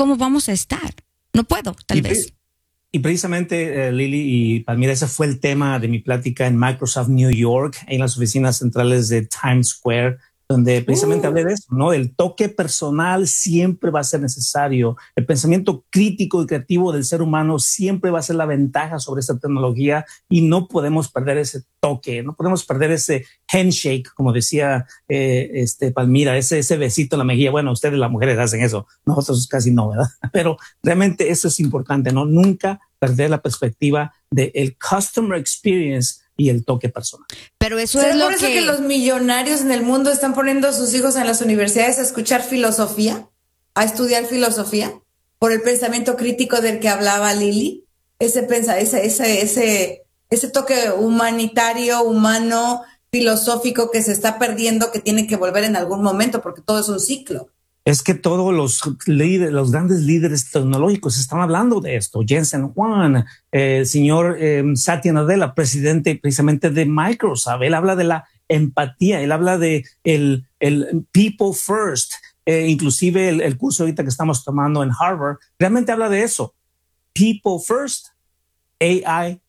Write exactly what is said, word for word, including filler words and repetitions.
cómo vamos a estar. No puedo, tal y, vez. Y precisamente, eh, Lili y Palmira, ese fue el tema de mi plática en Microsoft New York, en las oficinas centrales de Times Square, donde precisamente uh. hablé de eso, ¿no? El toque personal siempre va a ser necesario. El pensamiento crítico y creativo del ser humano siempre va a ser la ventaja sobre esta tecnología y no podemos perder ese toque, no podemos perder ese handshake, como decía eh, este Palmira, ese, ese besito en la mejilla. Bueno, ustedes las mujeres hacen eso, nosotros casi no, ¿verdad? Pero realmente eso es importante, ¿no? Nunca perder la perspectiva del customer experience y el toque personal. Pero eso es lo por eso que... que los millonarios en el mundo están poniendo a sus hijos en las universidades a escuchar filosofía, a estudiar filosofía, por el pensamiento crítico del que hablaba Lili, ese pensa, ese, ese, ese, ese toque humanitario, humano, filosófico que se está perdiendo, que tiene que volver en algún momento, porque todo es un ciclo. Es que todos los líderes, los grandes líderes tecnológicos están hablando de esto. Jensen Huang, eh, el señor eh, Satya Nadella, presidente precisamente de Microsoft. Él habla de la empatía, él habla de el, el people first. Eh, inclusive el, el curso ahorita que estamos tomando en Harvard realmente habla de eso. People first, A I